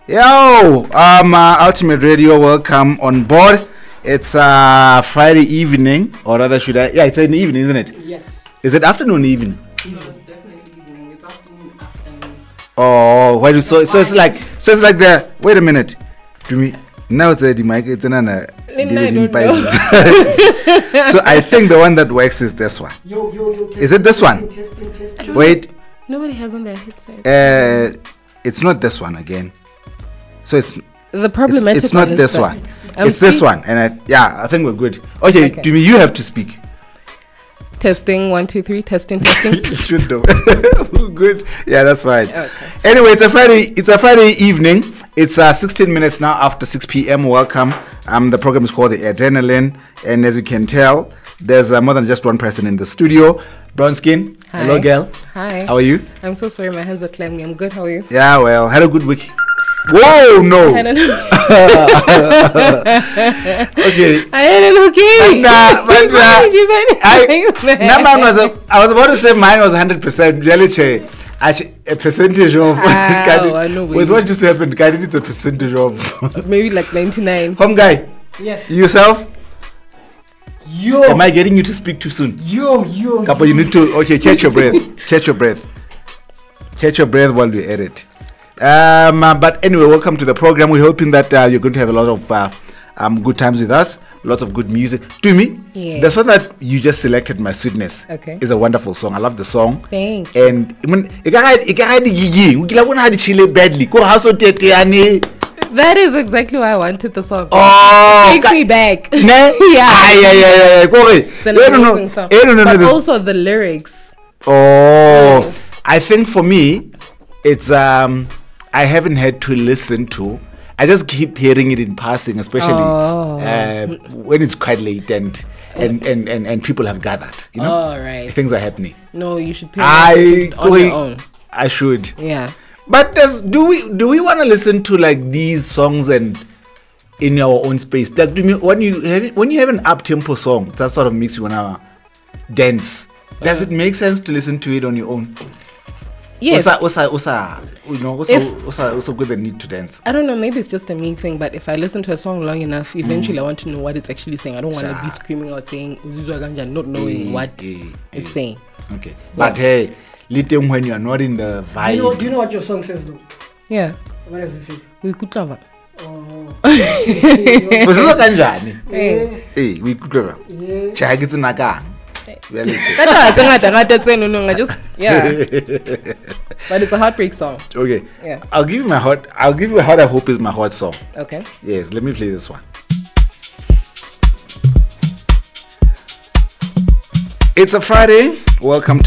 Yo, Ultimate Radio, welcome on board. It's Friday evening, or rather, should I? Yeah, it's in the evening, isn't it? Yes. Is it afternoon, evening? No, it's definitely evening. It's afternoon. Oh, why do so? So it's like the. Wait a minute. Do me now? It's the mic. It's another. So I think the one that works is this one. Is it this one? Wait. Nobody has on their headset. It's not this one again. So it's the problematic. It's not this one. It's this one, and I think we're good. Okay. Do me? You have to speak. Testing 1 2 3. Testing. Should do. Good. Yeah, that's fine. Okay. Anyway, it's a Friday evening. It's 16 minutes now after 6 p.m. Welcome. The program is called The Adrenaline, and as you can tell, there's more than just one person in the studio. Brown skin. Hi. Hello, girl. Hi. How are you? I'm so sorry, my hands are clammy. I'm good. How are you? Yeah, well, had a good week. Whoa, no. I don't know. Okay. I had an okay. I was about to say mine was 100%. Reality, a percentage of. I know. With what just happened, it's a percentage of. Maybe like 99. Home guy. Yes. Yourself? Yo. Am I getting you to speak too soon? Yo. Couple, you need to. Okay, catch your breath. Catch your breath while we edit. But anyway, welcome to the program. We're hoping that you're going to have a lot of good times with us. Lots of good music. To me, yes. The song that you just selected, My Sweetness, is a wonderful song. I love the song. Thank you. And That is exactly why I wanted the song. Oh, takes me back. Yeah. It's an amazing song. But also the lyrics. Oh, yes. I think for me, it's I haven't had to listen to. I just keep hearing it in passing, especially when it's quite late and people have gathered. You know, all right. Things are happening. No, you should pay on your own. I should. Yeah. But do we want to listen to like these songs and in our own space? Like, when you have an up tempo song that sort of makes you wanna dance, does it make sense to listen to it on your own? Yes. What's good the need to dance? I don't know, maybe it's just a me thing, but if I listen to a song long enough, eventually I want to know what it's actually saying. I don't want to be screaming out saying Uzuzwa Ganja, not knowing what it's saying. Okay. But hey, little when you are not in the vibe. Do you know what your song says though? Yeah. What does it say? We could cover. Oh. Uzuzwa Kanjani? Hey. We could cover. Chagit's naga. But it's a heartbreak song. Okay. Yeah. I'll give you Hot I Hope is my hot song. Okay. Yes, let me play this one. It's a Friday. Welcome to